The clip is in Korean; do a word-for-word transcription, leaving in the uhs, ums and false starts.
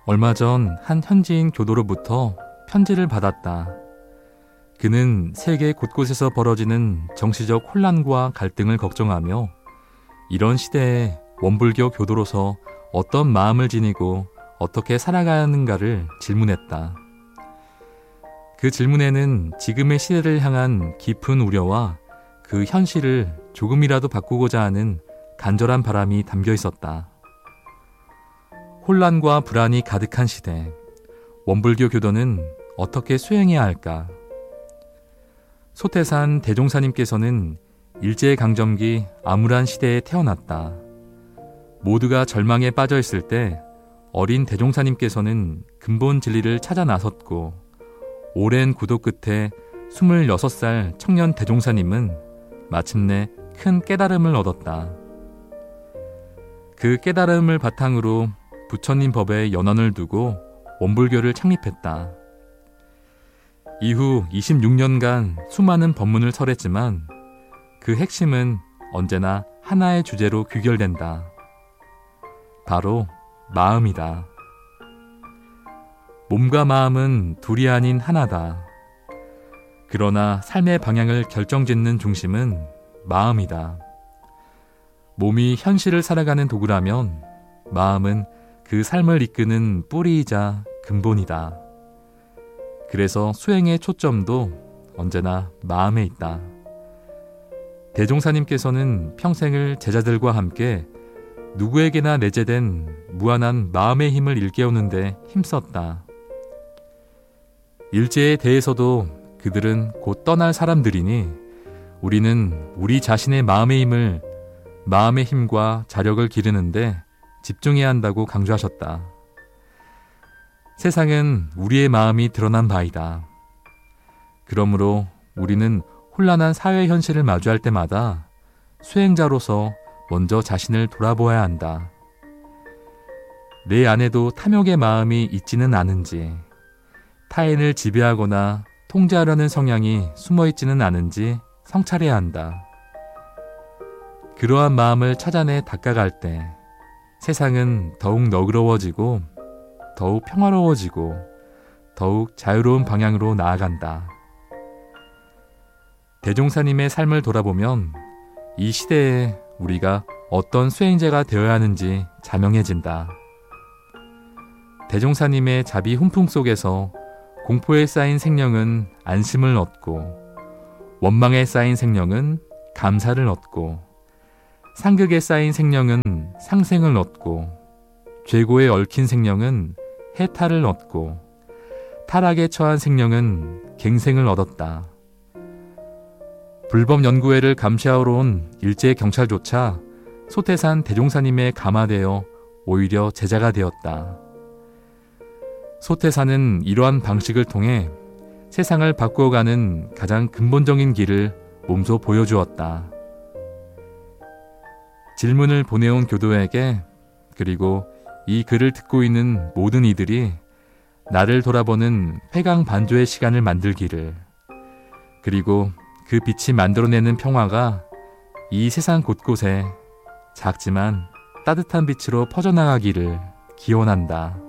얼마 전 한 현지인 교도로부터 편지를 받았다. 그는 세계 곳곳에서 벌어지는 정치적 혼란과 갈등을 걱정하며 이런 시대에 원불교 교도로서 어떤 마음을 지니고 어떻게 살아가는가를 질문했다. 그 질문에는 지금의 시대를 향한 깊은 우려와 그 현실을 조금이라도 바꾸고자 하는 간절한 바람이 담겨 있었다. 혼란과 불안이 가득한 시대, 원불교 교도는 어떻게 수행해야 할까? 소태산 대종사님께서는 일제강점기 암울한 시대에 태어났다. 모두가 절망에 빠져 있을 때 어린 대종사님께서는 근본 진리를 찾아 나섰고, 오랜 구도 끝에 스물여섯 살 청년 대종사님은 마침내 큰 깨달음을 얻었다. 그 깨달음을 바탕으로 부처님 법에 연원을 두고 원불교를 창립했다. 이후 이십육 년간 수많은 법문을 설했지만 그 핵심은 언제나 하나의 주제로 귀결된다. 바로 마음이다. 몸과 마음은 둘이 아닌 하나다. 그러나 삶의 방향을 결정짓는 중심은 마음이다. 몸이 현실을 살아가는 도구라면 마음은 그 삶을 이끄는 뿌리이자 근본이다. 그래서 수행의 초점도 언제나 마음에 있다. 대종사님께서는 평생을 제자들과 함께 누구에게나 내재된 무한한 마음의 힘을 일깨우는 데 힘썼다. 일제에 대해서도 그들은 곧 떠날 사람들이니 우리는 우리 자신의 마음의 힘을, 마음의 힘과 자력을 기르는데 집중해야 한다고 강조하셨다. 세상은 우리의 마음이 드러난 바이다. 그러므로 우리는 혼란한 사회 현실을 마주할 때마다 수행자로서 먼저 자신을 돌아보아야 한다. 내 안에도 탐욕의 마음이 있지는 않은지, 타인을 지배하거나 통제하려는 성향이 숨어있지는 않은지 성찰해야 한다. 그러한 마음을 찾아내 닦아갈 때 세상은 더욱 너그러워지고 더욱 평화로워지고 더욱 자유로운 방향으로 나아간다. 대종사님의 삶을 돌아보면 이 시대에 우리가 어떤 수행자가 되어야 하는지 자명해진다. 대종사님의 자비 훈풍 속에서 공포에 쌓인 생명은 안심을 얻고, 원망에 쌓인 생명은 감사를 얻고, 상극에 쌓인 생명은 상생을 얻고, 죄고에 얽힌 생명은 해탈을 얻고, 타락에 처한 생명은 갱생을 얻었다. 불법 연구회를 감시하러 온 일제 경찰조차 소태산 대종사님의 감화되어 오히려 제자가 되었다. 소태산은 이러한 방식을 통해 세상을 바꾸어가는 가장 근본적인 길을 몸소 보여주었다. 질문을 보내온 교도에게, 그리고 이 글을 듣고 있는 모든 이들이 나를 돌아보는 회광반조의 시간을 만들기를, 그리고 그 빛이 만들어내는 평화가 이 세상 곳곳에 작지만 따뜻한 빛으로 퍼져나가기를 기원한다.